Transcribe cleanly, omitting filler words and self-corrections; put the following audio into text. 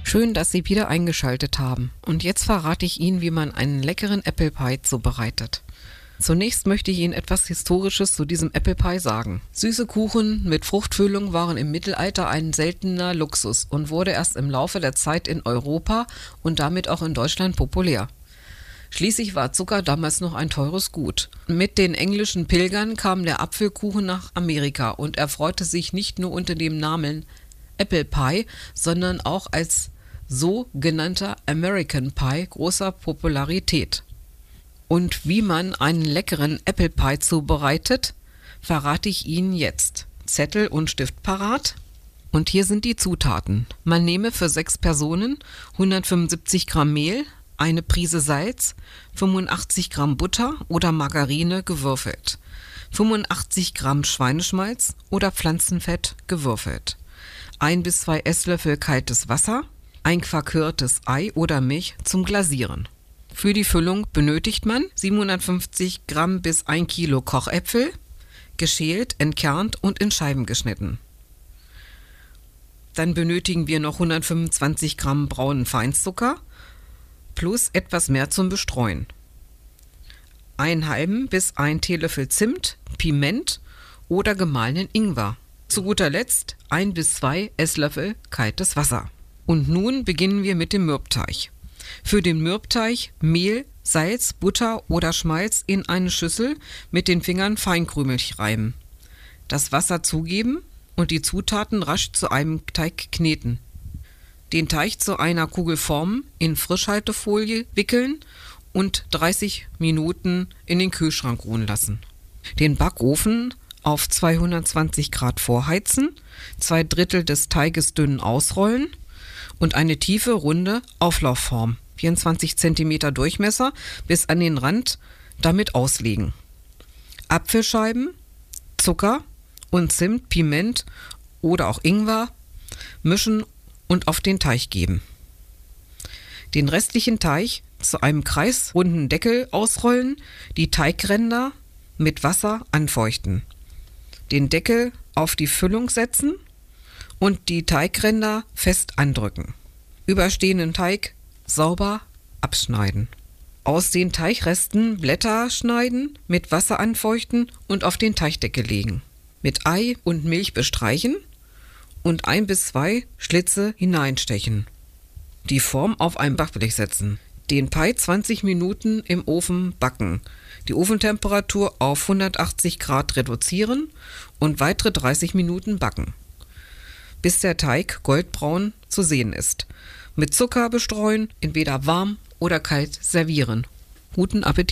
Schön, dass Sie wieder eingeschaltet haben. Und jetzt verrate ich Ihnen, wie man einen leckeren Apple Pie zubereitet. Zunächst möchte ich Ihnen etwas Historisches zu diesem Apple Pie sagen. Süße Kuchen mit Fruchtfüllung waren im Mittelalter ein seltener Luxus und wurde erst im Laufe der Zeit in Europa und damit auch in Deutschland populär. Schließlich war Zucker damals noch ein teures Gut. Mit den englischen Pilgern kam der Apfelkuchen nach Amerika und erfreute sich nicht nur unter dem Namen Apple Pie, sondern auch als sogenannter American Pie großer Popularität. Und wie man einen leckeren Apple Pie zubereitet, verrate ich Ihnen jetzt. Zettel und Stift parat. Und hier sind die Zutaten. Man nehme für 6 Personen 175 Gramm Mehl, eine Prise Salz, 85 Gramm Butter oder Margarine gewürfelt, 85 Gramm Schweineschmalz oder Pflanzenfett gewürfelt, 1 bis 2 Esslöffel kaltes Wasser, ein verkürztes Ei oder Milch zum Glasieren. Für die Füllung benötigt man 750 Gramm bis 1 Kilo Kochäpfel, geschält, entkernt und in Scheiben geschnitten. Dann benötigen wir noch 125 Gramm braunen Feinzucker plus etwas mehr zum Bestreuen. Einen halben bis 1 Teelöffel Zimt, Piment oder gemahlenen Ingwer. Zu guter Letzt 1 bis 2 Esslöffel kaltes Wasser. Und nun beginnen wir mit dem Mürbteig. Für den Mürbteig Mehl, Salz, Butter oder Schmalz in eine Schüssel mit den Fingern feinkrümelig reiben. Das Wasser zugeben und die Zutaten rasch zu einem Teig kneten. Den Teig zu einer Kugel formen, in Frischhaltefolie wickeln und 30 Minuten in den Kühlschrank ruhen lassen. Den Backofen auf 220 Grad vorheizen, 2/3 des Teiges dünn ausrollen und eine tiefe, runde Auflaufform, 24 cm Durchmesser, bis an den Rand damit auslegen. Apfelscheiben, Zucker und Zimt, Piment oder auch Ingwer mischen und auf den Teig geben. Den restlichen Teig zu einem kreisrunden Deckel ausrollen, die Teigränder mit Wasser anfeuchten, den Deckel auf die Füllung setzen und die Teigränder fest andrücken. Überstehenden Teig sauber abschneiden. Aus den Teigresten Blätter schneiden, mit Wasser anfeuchten und auf den Teigdeckel legen. Mit Ei und Milch bestreichen und 1 bis 2 Schlitze hineinstechen. Die Form auf ein Backblech setzen. Den Pie 20 Minuten im Ofen backen. Die Ofentemperatur auf 180 Grad reduzieren und weitere 30 Minuten backen, bis der Teig goldbraun zu sehen ist. Mit Zucker bestreuen, entweder warm oder kalt servieren. Guten Appetit!